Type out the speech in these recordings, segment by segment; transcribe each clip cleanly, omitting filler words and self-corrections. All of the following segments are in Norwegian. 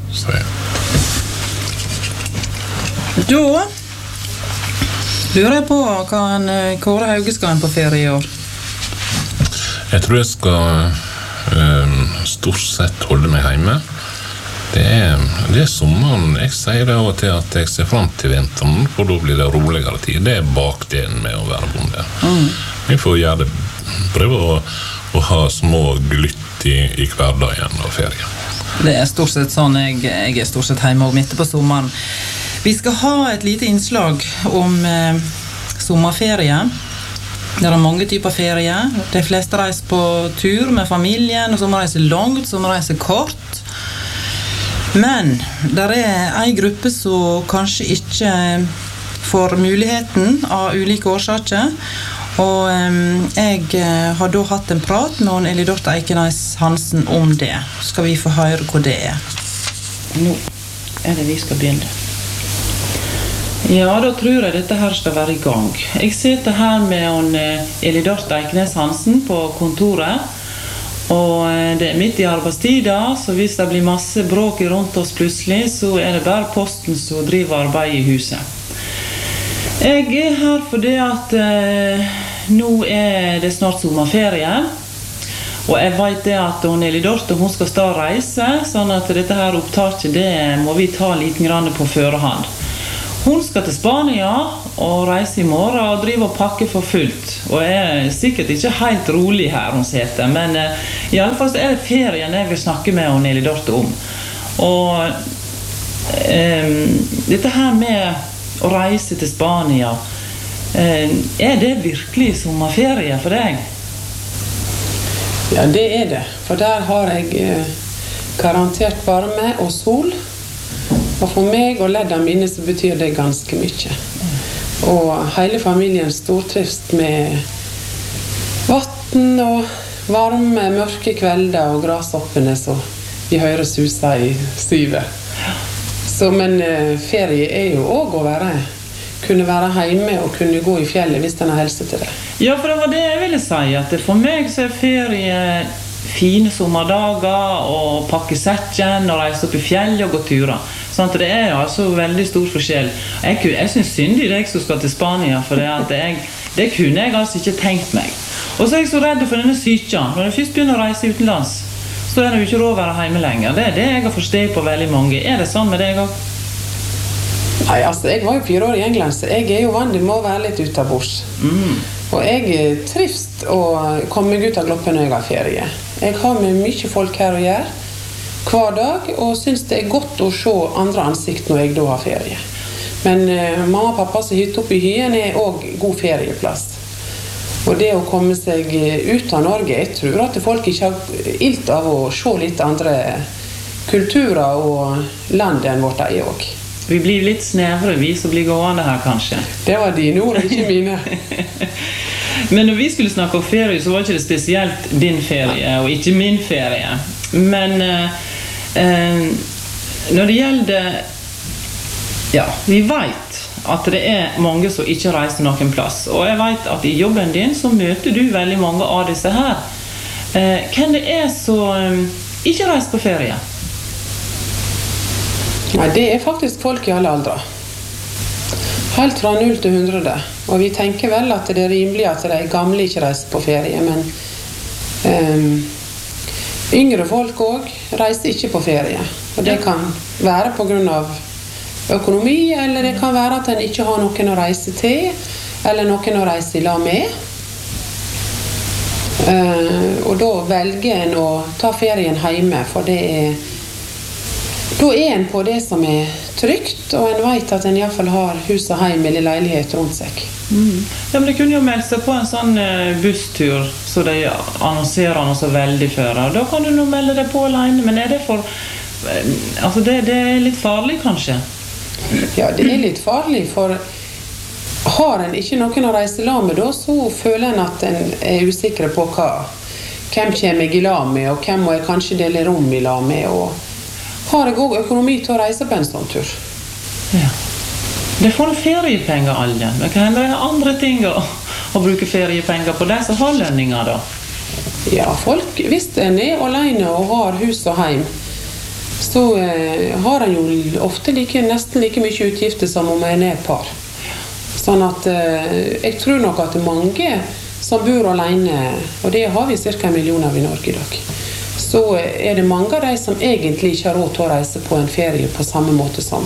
Så ja. Da lurer jeg på hva Kåre Hauge skal på ferie I år. Jeg tror jeg skal stort sett holde meg hjemme. Det er sommeren. Jeg sier det av og til at jeg ser frem til vinteren, for da blir det roligere tid. Det bakdelen med å være bonde. Jeg får gjøre det, prøve å ha små glytt I hverdagen og ferie. Det stort sett sånn. Jeg stort sett hjemme og midt på sommeren. Vi skal ha et lite innslag om sommerferie. Det mange typer ferie. De fleste reiser på tur med familien, og som reiser langt, som reiser kort. Men der en gruppe som kanskje ikke får muligheten av ulike årsaker, og jeg har da hatt en prat med Elidort Eikenes Hansen om det. Skal vi få høre hva det Nå det vi skal begynne. Ja, da tror jeg dette her skal være I gang. Jeg sitter her med Elidort Eikenes Hansen på kontoret, og det midt I arbeidstida, så hvis det blir masse bråk rundt oss plutselig, så det bare posten som driver arbeid I huset. Jeg her fordi at nå det snart sommerferie, og jeg vet det at Elidort hun skal stå og reise, sånn at dette her opptaket, det må vi ta litt grann på førehånd. Hun skal til Spania og reise I morgen og drive og pakke for fullt. Og sikkert ikke helt rolig her hun sitter, men I alle fall så det ferien jeg vil snakke med Elidort om. Og dette her med å reise til Spania, det virkelig sommerferie for deg? Ja, det det. For der har jeg garantert varme og sol. Og for meg og ledda mine så betyr det ganske mye. Og hele familien stortrives med vatten og varme, mørke kvelder og grashoppene så vi hører susa I syvet. Så, men ferie jo også å kunne være hjemme og kunne gå I fjellet hvis den har helse til det. Ja, for det var det jeg ville si, at for meg så ferie fine sommerdager og pakke sekken og reise opp I fjellet og gå turer. Sånn at det altså veldig stor forskjell. Jeg synes synd I deg som skal til Spania, for det kunne jeg altså ikke tenkt meg. Og så jeg så redd for denne sykene. Når jeg først begynner å reise utenlands, så det jo ikke råd å være hjemme lenger. Det det jeg har forstått på veldig mange. Det sånn med deg også? Nei, altså, jeg var jo 4 år I England, så jeg jo vant med å være litt utenbords. Og jeg trives å komme meg ut av gloppen når jeg har ferie. Jeg har med mye folk her å gjøre hver dag, og synes det godt å se andre ansikt når jeg da har ferie. Men mamma og pappa som hytter opp I hyen også god ferieplass. Og det å komme seg ut av Norge, jeg tror at folk ikke har ilt av å se litt andre kulturer og land enn vårt også. Vi blir litt snevre, vi som blir gående her kanskje. Det var dine ord, ikke mine. Men når vi skulle snakke om ferie, så var ikke det spesielt din ferie, og ikke min ferie. Men når det gjelder, ja, vi vet at det mange som ikke reiser noen plass. Og jeg vet at I jobben din så møter du veldig mange av disse her. Hvem det som ikke reiser på ferie? Nei, det faktisk folk I alle aldre. Helt fra 0 til 100. Og vi tenker vel at det rimelig at de gamle ikke reiser på ferie, men yngre folk også reiser ikke på ferie. Og det kan være på grunn av økonomi, eller det kan være at en ikke har noen å reise til, eller noen å reise I lag med. Og da velger en å ta ferien hjemme, for det da en på det som trygt, og en vet at en I hvert fall har hus og heim eller leilighet rundt seg. Ja, men det kunne jo melde seg på en sånn busstur, så de annonserer noe så veldig før. Da kan du nå melde deg på alene, men det for... Altså, det litt farlig, kanskje? Ja, det litt farlig, for har en ikke noen å reise lag med, da, så føler en at en usikker på hvem kommer jeg I lag med, og hvem må jeg kanskje dele rom I lag med, og har jeg også økonomi til å reise på en sånn tur. Ja. Det får feriepenger, alle. Men kan det andre ting å bruke feriepenger på det, så har lønninger da? Ja, folk, hvis en alene og har hus og heim, så har en jo ofte nesten like mye utgifter som om en et par. Sånn at jeg tror nok at mange som bor alene, og det har vi cirka 1 million av i Norge i dag, så det mange av de som egentlig ikke har råd til å reise på en ferie på samme måte som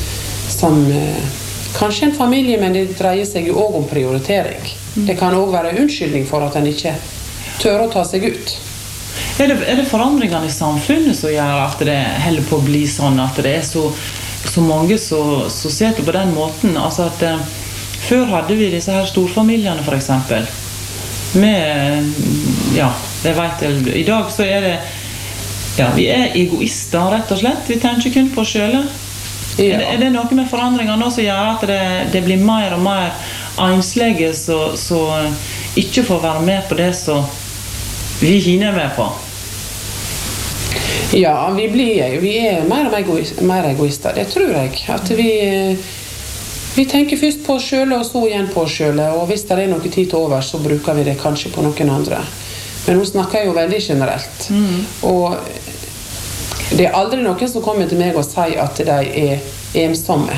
kanskje en familie, men det dreier seg jo også om prioritering. Det kan også være unnskyldning for at en ikke tør å ta seg ut. Det forandringene i samfunnet som gjør at det heller på å bli sånn, at det så mange som ser det på den måten? Altså at før hadde vi disse her storfamiliene for eksempel. Med, det vet jeg. I dag så det, vi egoister rett og slett. Vi tenker kun på oss selv. Ja. Det noe med forandringer nå som gjør at det blir mer og mer enslige som ikke får være med på det som vi hinner med på? Ja, vi mer egoister, det tror jeg. At vi tenker først på oss selv, og så igjen på oss selv. Og hvis det noe tid til over, så bruker vi det kanskje på noen andre. Men hun snakker jo veldig generelt. Og det aldri noen som kommer til meg og sier at de ensomme.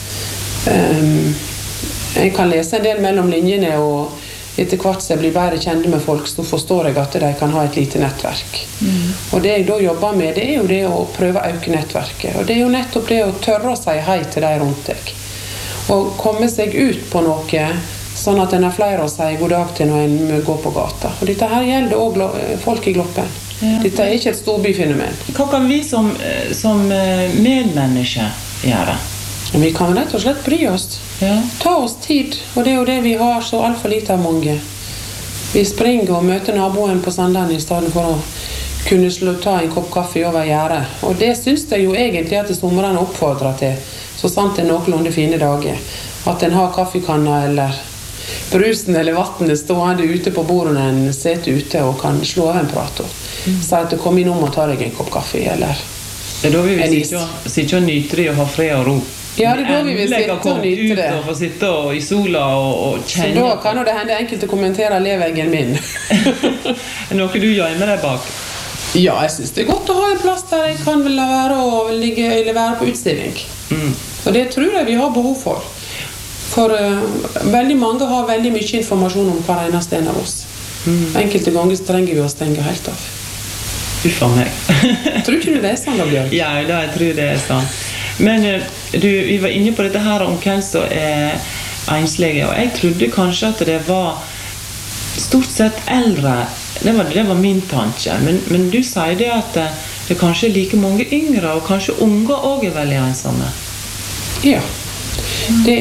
Jeg kan lese en del mellom linjene, og etter hvert som jeg blir bedre kjent med folk, så forstår jeg at de kan ha et lite nettverk. Og det jeg da jobber med, det jo det å prøve å øke nettverket. Og det jo nettopp det å tørre å si hei til de rundt deg. Og komme seg ut på noe, sånn at en har flere å si god dag til når en går på gata. Og dette her gjelder også folk i Gloppen. Ja. Dette ikke et storbyfenomen. Hva kan vi som medmennesker gjøre? Vi kan rett og slett bry oss. Ja. Ta oss tid, og det jo det vi har så alt for lite av mange. Vi springer og møter naboen på Sandane i stedet for å kunne ta en kopp kaffe over gjerdet. Og det synes jeg jo egentlig at somrene oppfordrer til, så sant det noenlunde fine dager. At en har kaffekanner eller brusen eller vattnet stående ute på bordet når en sitter ute og kan slå av en prat. Så at det kommer inn og tar deg en kopp kaffe eller da vil vi sitte og nyte det og ha fred og ro. Ja, det da vi vil sitte og nyte det. Og få sitte i sola og kjenne. Så da kan det hende enkelte kommentere leveggen min. Noe du gjør med deg bak? Ja, jeg synes det godt å ha en plass der jeg kan vel være og være på utstilling. Og det tror jeg vi har behov for. For veldig mange har veldig mye informasjon om hver eneste en av oss. Enkelte ganger trenger vi å stenge helt av. Uffa meg. Tror ikke du det sånn da, Bjørk? Ja, jeg tror det sånn. Men vi var inne på dette her om hvem som enslige, og jeg trodde kanskje at det var stort sett eldre. Det var min tanke, men du sier det at det kanskje like mange yngre, og kanskje unge også veldig ensomme. Ja, det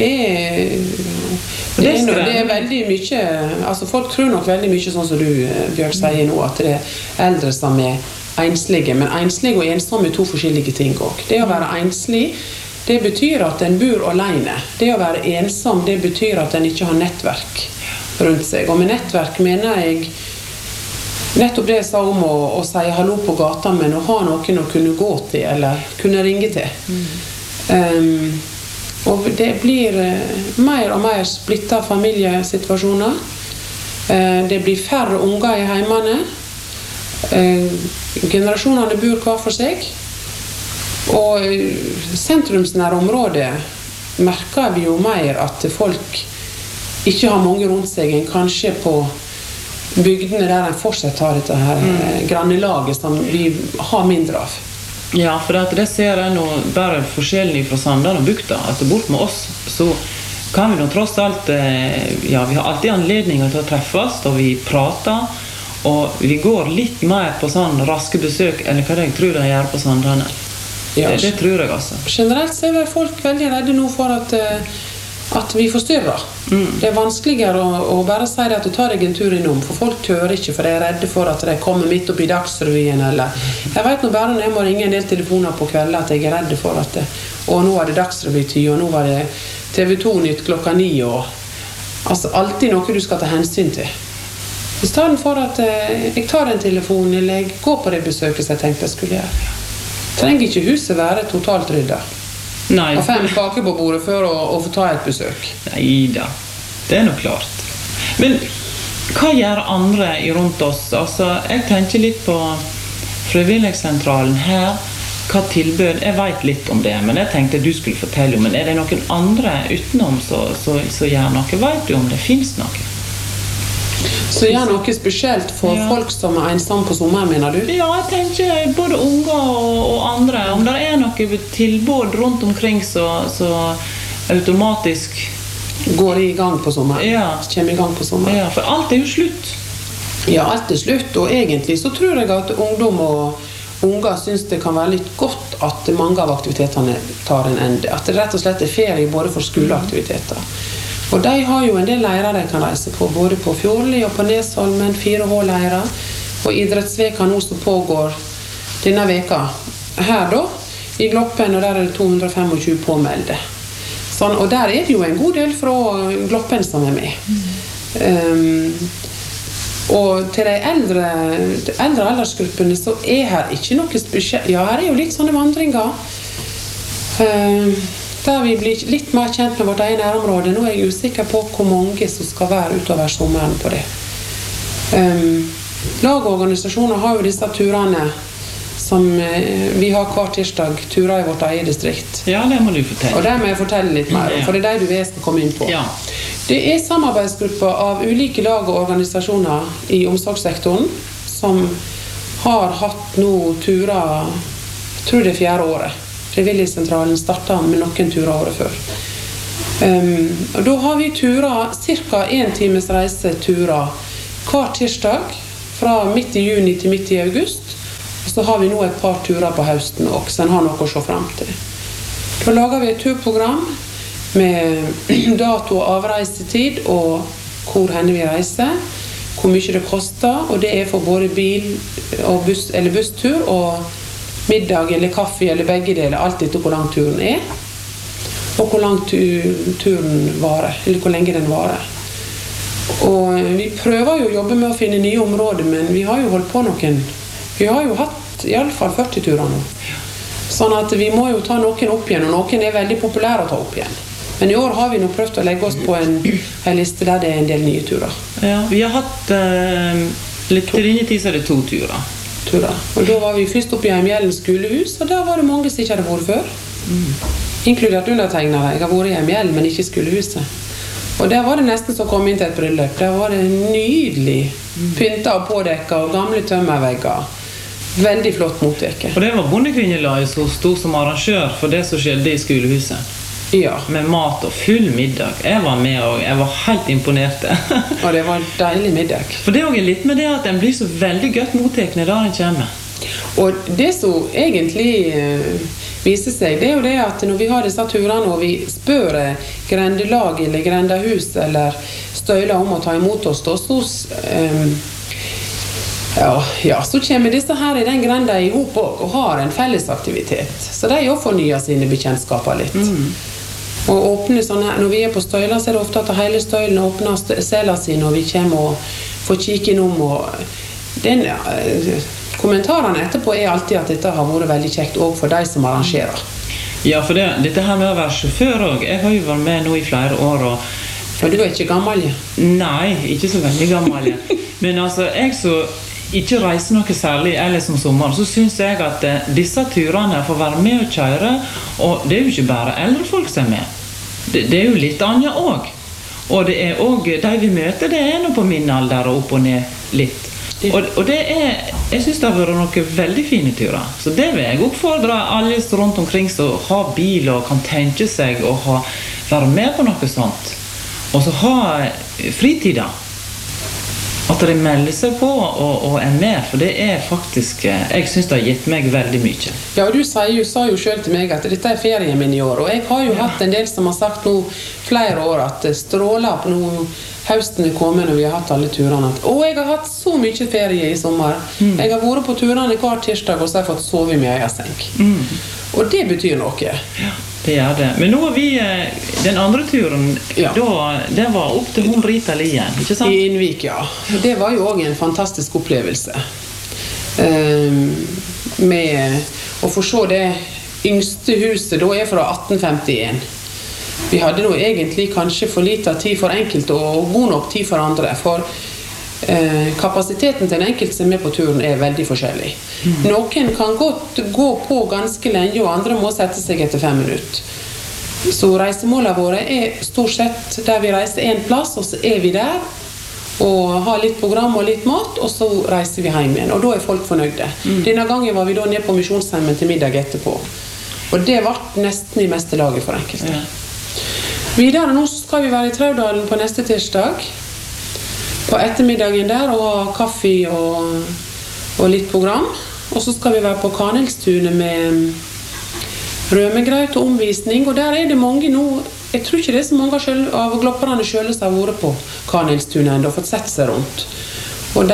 veldig mye, altså folk tror nok veldig mye sånn som du, Bjørk, sier nå, at det eldre som enslige, men enslige og ensomme to forskjellige ting også. Det å være enslig, det betyr at en bor alene. Det å være ensom, det betyr at en ikke har nettverk rundt seg. Og med nettverk mener jeg nettopp det jeg sa om å si hallo på gata, men å ha noen å kunne gå til, eller kunne ringe til. Og det blir mer og mer splittet familiesituasjoner. Det blir færre unger i heimene. Generasjonene bor hver for seg, og sentrumsnære områder merker vi jo mer at folk ikke har mange rundt seg enn kanskje på bygdene der en fortsatt har dette her grannelaget som vi har mindre av. Ja, for det ser jeg nå bare forskjellen fra Sandane og Bukta, at bort med oss så kan vi nå tross alt vi har alltid anledninger til å treffes, og vi prater, og vi går litt mer på sånn raske besøk enn hva jeg tror de gjør på Sandane. Ja, det tror jeg altså. Generelt så folk veldig redde nå for at vi forstyrrer. Det vanskeligere å bare si at du tar deg en tur innom, for folk tør ikke, for de redde for at de kommer midt opp i Dagsrevyen, eller jeg vet nå bare når jeg må ringe en del telefoner på kvelden at jeg redde for at nå var det Dagsrevytid, og nå var det TV2 Nytt klokka 9, og altså alltid noe du skal ta hensyn til. I stedet for at jeg tar en telefon, eller jeg går på det besøket som jeg tenkte jeg skulle gjøre. Trenger ikke huset være totalt ryddet. Nei. Og 5 kaker på bordet før å få ta et besøk. Neida, det nok klart. Men hva gjør andre rundt oss? Altså, jeg tenker litt på frivillighetssentralen her. hva tilbud, jeg vet litt om det, men jeg tenkte du skulle fortelle om, men det noen andre utenom så gjør noe, vet du om det finnes noe? Så gjør noe spesielt for folk som ensomme på sommeren, mener du? Ja, jeg tenker både unger og andre, om det noe tilbud rundt omkring så automatisk går i gang på sommeren. Kommer i gang på sommeren. Ja, for alt jo slutt. Ja, alt slutt, og egentlig så tror jeg at ungdom og unger synes det kan være litt godt at mange av aktivitetene tar en ende. At det rett og slett ferie både for skoleaktiviteter. Og de har jo en del leirer de kan reise på, både på Fjordli og på Nesholmen, 4H-leirer, og idrettsveka nå som pågår denne veka. Her da, i Gloppen, og der det 225 påmelde. Sånn, og der det jo en god del fra Gloppen som med. Og til de eldre aldersgruppene så her ikke noe spesielt. Ja, her jo litt sånne vandringer. Der vi blir litt mer kjent med vårt egen nærområde. Nå jeg usikker på hvor mange som skal være utover sommeren på det. Lag og organisasjoner har jo disse turene som vi har hver tirsdag, turer i vårt eget distrikt. Ja, det må du fortelle. Og det må jeg fortelle litt mer om, for det de du skal komme inn på. Ja. Det samarbeidsgrupper av ulike lag og organisasjoner i omsorgssektoren som har hatt nå turer, jeg tror det 4. året. Frivilligsentralen startet med noen turer året før. Og da har vi turer, cirka 1 times reise turer hver tirsdag fra midt i juni til midt i august. Og så har vi nå et par turer på høsten også, så en har noe å se frem til. Da lager vi et turprogram med dato og avreisetid og hvor henne vi reiser, hvor mye det koster, og det for både bil og buss eller busstur og middag eller kaffe eller begge deler, alt etter hvor lang turen og hvor lang turen varer, eller hvor lenge den varer. Og vi prøver jo å jobbe med å finne nye områder, men vi har jo holdt på vi har jo hatt i alle fall 40 turer nå. Sånn at vi må jo ta noen opp igjen, og noen veldig populære å ta opp igjen. Men i år har vi nå prøvd å legge oss på en liste der det en del nye turer. Ja, vi har hatt litt til denne tid så det 2 turer. Og da var vi først oppe i Heimjellen skolehus, og der var det mange som ikke hadde vært før. Inkludert undertegnere. Jeg har vært i Heimjellen, men ikke i skolehuset. Og der var det nesten så kom inn til et bryllup. Der var det nydelig pyntet og pådekket og gamle tømmervegger. Veldig flott motteke. Og det var Bondekvinnelaget som stod som arrangør for det som skjedde i skolehuset. Ja. Med mat og full middag. Jeg var med, og jeg var helt imponert. Og det var en deilig middag. For det er litt med det at den blir så veldig godt mottekende da den kommer. Og det som egentlig viser seg, det jo det at når vi har disse turene, og vi spør grendelag eller grendahus eller støyler om å ta imot oss, så kommer disse her i den grenda i hop og har en fellesaktivitet. Så de også fornyer sine bekjentskaper litt. Og åpner sånne, når vi på støyler, så det ofte at hele støylen åpner sela si når vi kommer og får kikke innom. Kommentarene etterpå alltid at dette har vært veldig kjekt også for de som arrangerer. Ja, for dette her med å være sjåfør også. Jeg har jo vært med nå i flere år. Men du ikke gammel? Nei, ikke så veldig gammel. Men altså, jeg så ikke reiser noe særlig eller som sommer, så synes jeg at disse turene får være med å kjøre, og det jo ikke bare eldre folk som med. Det jo litt annet også. Og det også, de vi møter, det noe på min alder og opp og ned litt. Og det jeg synes det har vært noen veldig fine turer. Så det vil jeg oppfordre alle rundt omkring som har bil og kan tenke seg å være med på noe sånt. Og så ha fritida. At de melder seg på og med, for det faktisk, jeg synes det har gitt meg veldig mye. Ja, og du sa jo selv til meg at dette ferien min i år, og jeg har jo hatt en del som har sagt nå flere år at stråler på nå høsten kommet når vi har hatt alle turene. Og jeg har hatt så mye ferie i sommer. Jeg har vært på turene hver tirsdag, og så har jeg fått sove i min egen seng. Og det betyr noe. Ja, det gjør det. Men nå har vi, den andre turen, det var opp til Rita Lien, ikke sant? I Innvik, ja. Det var jo også en fantastisk opplevelse. Med å få se det yngste huset, da fra 1851. Vi hadde nå egentlig kanskje for lite tid for enkelte og god nok tid for andre, for kapasiteten til den enkelte som er med på turen veldig forskjellig. Noen kan godt gå på ganske lenge, og andre må sette seg etter 5 minutter. Så reisemålene våre stort sett der vi reiser en plass, og så vi der, og har litt program og litt mat, og så reiser vi hjem igjen, og da folk fornøyde. Denne gangen var vi da nede på misjonsheimen til middag etterpå, og det var nesten i meste laget for enkelte. Videre nå skal vi være i Traudalen på neste tirsdag, på ettermiddagen der, og ha kaffe og litt program, og så skal vi være på Kanelstunet med rømegrøt og omvisning, og der det mange nå. Jeg tror ikke det så mange av glopperne selv som har vært på Kanelstunet og fått sett seg rundt. Og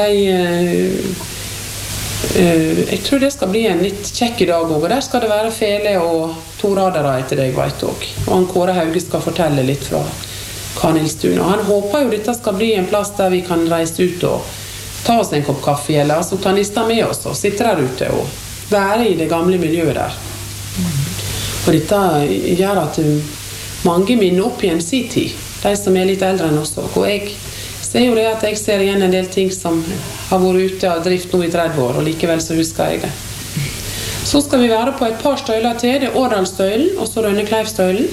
jeg tror det skal bli en litt kjekk i dag også, og der skal det være fele og 2 radere etter det jeg vet også. Og han Kåre Hauge skal fortelle litt fra Kanelstunet. Og han håper jo dette skal bli en plass der vi kan reise ut og ta oss en kopp kaffe, eller altså ta nista med oss og sitte der ute og være i det gamle miljøet der. Og dette gjør at mange minner opp igjen sin tid, de som litt eldre enn oss. Og jeg ser jo det at jeg ser igjen en del ting som har vært ute av drift nå i 30 år, og likevel så husker jeg det. Så skal vi være på et par støyler til, det Årdalsstøylen, og så Rønnekleivstøylen.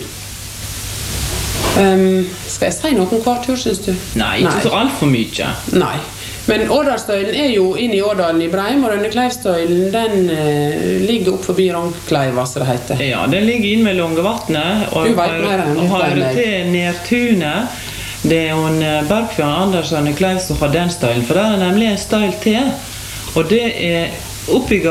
Skal jeg si noe om hver tur, synes du? Nei, ikke så alt for mye. Nei. Men Årdalsstøylen jo inne i Årdalen i Breim, og Rønnekleivstøylen, den ligger opp forbi Rønnekleiva, som det heter. Ja, den ligger inn mellom Ungevatnet, og har til Nertunet. Det hun Bergfjord Anders Rønnekleiv som har den støylen, for der nemlig en støyl til, og det oppbygget